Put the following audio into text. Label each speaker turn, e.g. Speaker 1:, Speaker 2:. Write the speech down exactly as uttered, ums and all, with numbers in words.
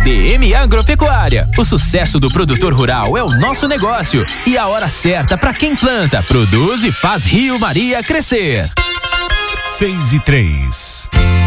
Speaker 1: D M Agropecuária. O sucesso do produtor rural é o nosso negócio e a hora certa para quem planta, produz e faz Rio Maria crescer.
Speaker 2: Seis e três.